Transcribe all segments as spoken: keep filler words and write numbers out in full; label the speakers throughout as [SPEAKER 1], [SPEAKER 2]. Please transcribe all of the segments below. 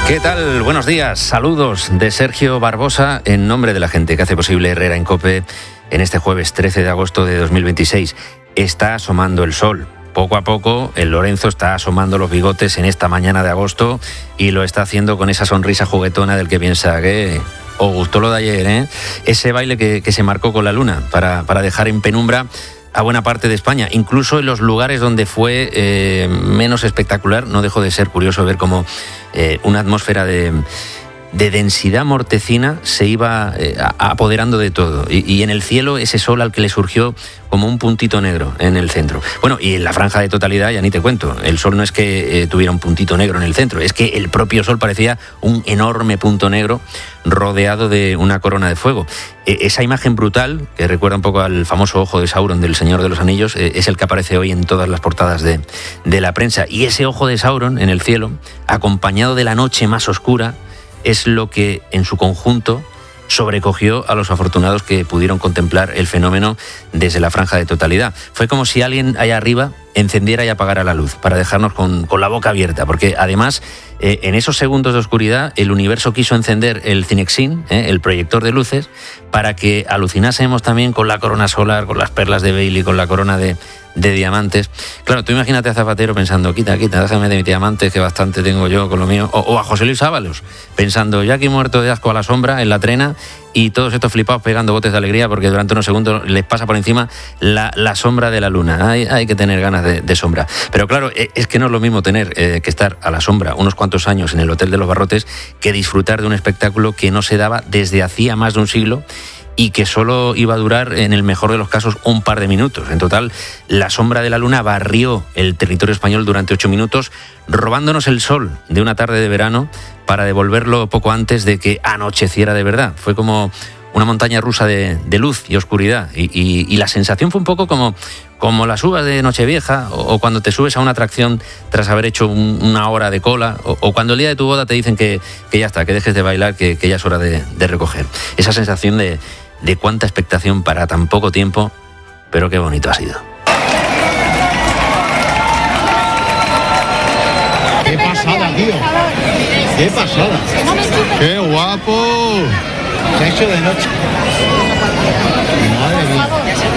[SPEAKER 1] ¿Qué tal? Buenos días. Saludos de Sergio Barbosa en nombre de la gente que hace posible Herrera en COPE en este jueves trece de agosto de dos mil veintiséis. Está asomando el sol. Poco a poco el Lorenzo está asomando los bigotes en esta mañana de agosto y lo está haciendo con esa sonrisa juguetona del que piensa que os gustó lo de ayer, ¿eh? Ese baile que, que se marcó con la luna para, para dejar en penumbra a buena parte de España, incluso en los lugares donde fue eh, menos espectacular. No dejó de ser curioso ver cómo eh, una atmósfera de, de densidad mortecina se iba eh, apoderando de todo, y, y en el cielo ese sol al que le surgió como un puntito negro en el centro. Bueno, y en la franja de totalidad ya ni te cuento, el sol no es que eh, tuviera un puntito negro en el centro, es que el propio sol parecía un enorme punto negro rodeado de una corona de fuego. Eh, esa imagen brutal, que recuerda un poco al famoso ojo de Sauron del Señor de los Anillos, eh, es el que aparece hoy en todas las portadas de, de la prensa. Y ese ojo de Sauron en el cielo, acompañado de la noche más oscura, es lo que en su conjunto sobrecogió a los afortunados que pudieron contemplar el fenómeno desde la franja de totalidad. Fue como si alguien allá arriba encendiera y apagara la luz para dejarnos con, con la boca abierta, porque además eh, en esos segundos de oscuridad el universo quiso encender el Cinexin, eh, el proyector de luces, para que alucinásemos también con la corona solar, con las perlas de Bailey, con la corona de, de diamantes. Claro, tú imagínate a Zapatero pensando, quita, quita, déjame de mis diamantes, que bastante tengo yo con lo mío, o, o a José Luis Ábalos pensando, ya aquí muerto de asco a la sombra en la trena, y todos estos flipados pegando botes de alegría porque durante unos segundos les pasa por encima la, la sombra de la luna. Hay, hay que tener ganas de, de sombra. Pero claro, es que no es lo mismo tener eh, que estar a la sombra unos cuantos años en el Hotel de los Barrotes que disfrutar de un espectáculo que no se daba desde hacía más de un siglo y que solo iba a durar, en el mejor de los casos, un par de minutos. En total, la sombra de la luna barrió el territorio español durante ocho minutos, robándonos el sol de una tarde de verano para devolverlo poco antes de que anocheciera de verdad. Fue como una montaña rusa de, de luz y oscuridad. Y, y, y la sensación fue un poco como, como las uvas de Nochevieja, o, o cuando te subes a una atracción tras haber hecho un, una hora de cola, o, o cuando el día de tu boda te dicen que, que ya está, que dejes de bailar, que, que ya es hora de, de recoger. Esa sensación de, de cuánta expectación para tan poco tiempo, pero qué bonito ha sido.
[SPEAKER 2] ¡Qué pasada, tío! ¡Qué pasada! ¡Qué guapo! Se ha hecho de noche. Madre mía.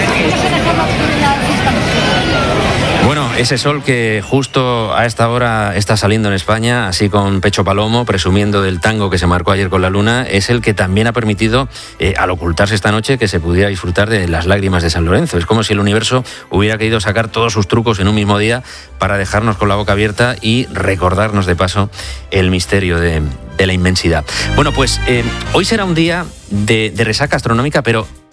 [SPEAKER 1] Bueno, ese sol que justo a esta hora está saliendo en España, así con pecho palomo, presumiendo del tango que se marcó ayer con la luna, es el que también ha permitido, eh, al ocultarse esta noche, que se pudiera disfrutar de las lágrimas de San Lorenzo. Es como si el universo hubiera querido sacar todos sus trucos en un mismo día para dejarnos con la boca abierta y recordarnos de paso el misterio de, de la inmensidad. Bueno, pues eh, hoy será un día de, de resaca astronómica, pero